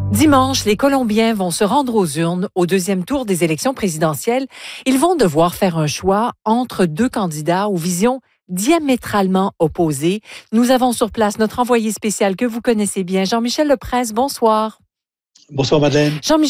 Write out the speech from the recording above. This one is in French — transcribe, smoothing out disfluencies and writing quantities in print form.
Dimanche, les Colombiens vont se rendre aux urnes au deuxième tour des élections présidentielles. Ils vont devoir faire un choix entre deux candidats aux visions diamétralement opposées. Nous avons sur place notre envoyé spécial que vous connaissez bien, Jean-Michel Leprince. Bonsoir. Bonsoir, Madeleine. Jean-Michel